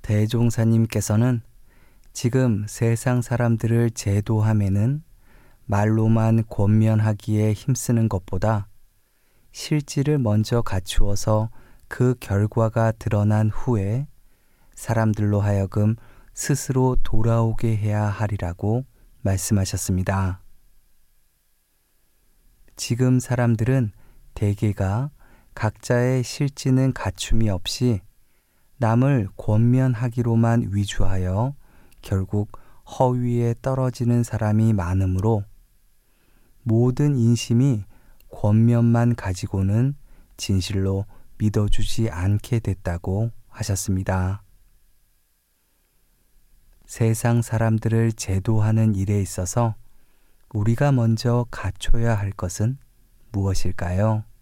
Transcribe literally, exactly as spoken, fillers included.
대종사님께서는 지금 세상 사람들을 제도함에는 말로만 권면하기에 힘쓰는 것보다 실질을 먼저 갖추어서 그 결과가 드러난 후에 사람들로 하여금 스스로 돌아오게 해야 하리라고 말씀하셨습니다. 지금 사람들은 대개가 각자의 실지는 갖춤이 없이 남을 권면하기로만 위주하여 결국 허위에 떨어지는 사람이 많으므로 모든 인심이 권면만 가지고는 진실로 믿어주지 않게 됐다고 하셨습니다. 세상 사람들을 제도하는 일에 있어서 우리가 먼저 갖춰야 할 것은 무엇일까요?